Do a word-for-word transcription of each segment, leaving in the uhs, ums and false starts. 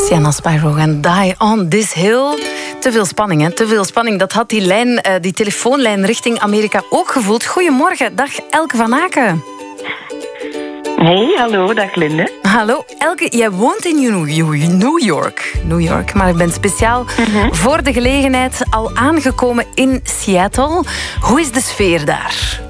Sienna Spyro en Die on This Hill. Te veel spanning, hè? Te veel spanning. Dat had die, lijn, uh, die telefoonlijn richting Amerika ook gevoeld. Goedemorgen, dag Elke van Aken. Hey, hallo, dag Linde. Hallo, Elke, jij woont in New York. New York, maar ik ben speciaal mm-hmm. voor de gelegenheid al aangekomen in Seattle. Hoe is de sfeer daar?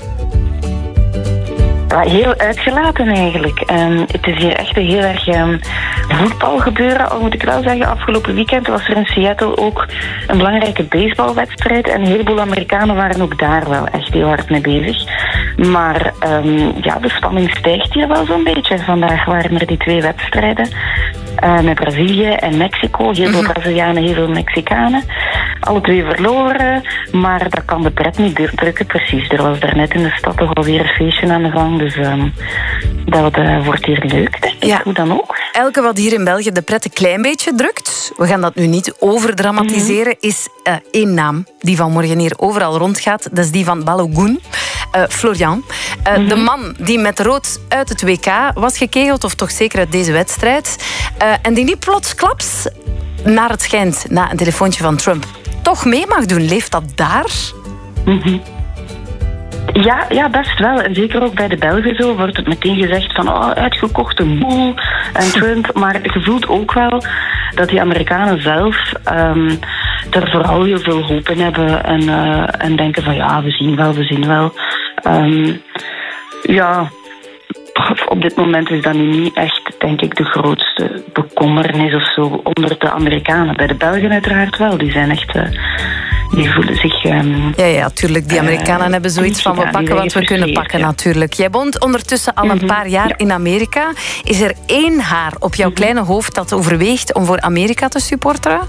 Ja, heel uitgelaten eigenlijk. Um, het is hier echt een heel erg um, voetbal gebeuren. Al moet ik wel zeggen, afgelopen weekend was er in Seattle ook een belangrijke baseballwedstrijd. En een heleboel Amerikanen waren ook daar wel echt heel hard mee bezig. Maar um, ja, de spanning stijgt hier wel zo'n beetje. Vandaag waren er die twee wedstrijden. Uh, met Brazilië en Mexico. Heel veel mm-hmm. Brazilianen, heel veel Mexicanen. Alle twee verloren. Maar dat kan de pret niet drukken, precies. Er was daarnet in de stad toch alweer een feestje aan de gang. Dus um, dat uh, wordt hier leuk, denk ik. Ja. Hoe dan ook. Elke wat hier in België de pret een klein beetje drukt, we gaan dat nu niet overdramatiseren, mm-hmm. is uh, één naam die vanmorgen hier overal rondgaat. Dat is die van Balogun. Uh, Florian. Uh, mm-hmm. De man die met rood uit het W K was gekegeld, of toch zeker uit deze wedstrijd. Uh, en die niet plotsklaps, naar het schijnt, na een telefoontje van Trump, toch mee mag doen. Leeft dat daar? Mm-hmm. Ja, ja, best wel. En zeker ook bij de Belgen zo wordt het meteen gezegd van oh, uitgekochte boel en Trump. Maar je voelt ook wel dat die Amerikanen zelf um, er vooral heel veel hoop in hebben. En, uh, en denken van ja, we zien wel, we zien wel. Um, ja, op dit moment is dat nu niet echt, denk ik, de grootste bekommernis of zo onder de Amerikanen. Bij de Belgen uiteraard wel. Die zijn echt... Uh, Die voelen zich... Um, ja, ja, tuurlijk. Die Amerikanen uh, hebben zoiets van, we pakken wat we kunnen pakken, ja. natuurlijk. Jij woont ondertussen al een paar jaar ja. in Amerika. Is er één haar op jouw mm-hmm. kleine hoofd dat overweegt om voor Amerika te supporteren?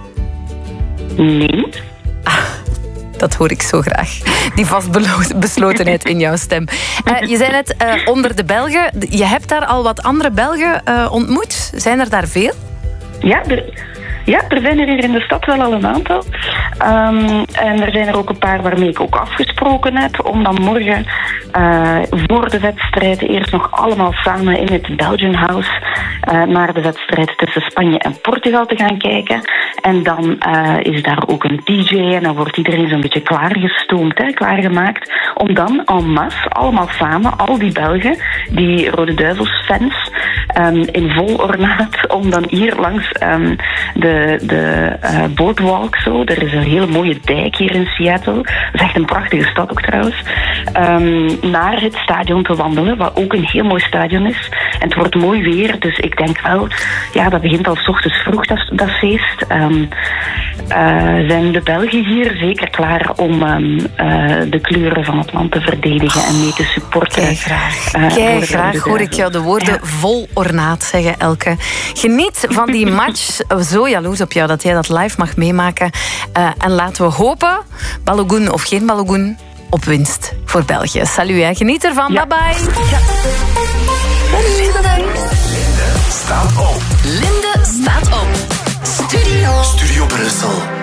Nee. Ah, dat hoor ik zo graag. Die vastbeslotenheid in jouw stem. Uh, je zei net, uh, onder de Belgen. Je hebt daar al wat andere Belgen uh, ontmoet. Zijn er daar veel? Ja, er... Ja, er zijn er hier in de stad wel al een aantal. Um, en er zijn er ook een paar waarmee ik ook afgesproken heb. Om dan morgen uh, voor de wedstrijd eerst nog allemaal samen in het Belgian House uh, naar de wedstrijd tussen Spanje en Portugal te gaan kijken. En dan uh, is daar ook een D J en dan wordt iedereen zo'n beetje klaargestoomd, hè, klaargemaakt. Om dan en masse, allemaal samen, al die Belgen, die Rode Duivels fans, um, in vol ornaat, om dan hier langs um, de de, de uh, boardwalk zo. Er is een hele mooie dijk hier in Seattle. Dat is echt een prachtige stad ook trouwens. Um, naar het stadion te wandelen, wat ook een heel mooi stadion is. En het wordt mooi weer, dus ik denk wel, ja, dat begint al 's ochtends vroeg, dat, dat feest. Um, uh, zijn de Belgen hier zeker klaar om um, uh, de kleuren van het land te verdedigen en mee te supporten. Kei graag. Uh, Kei graag hoor ik jou de woorden ja. vol ornaat zeggen, Elke. Geniet van die match. Zo jaloers op jou dat jij dat live mag meemaken. Uh, en laten we hopen, Balogun of geen Balogun, op winst voor België. Salut, hè. Geniet ervan. Ja. Bye bye. Ja. Linde staat op. Linde staat op. Studio. Studio Brussel.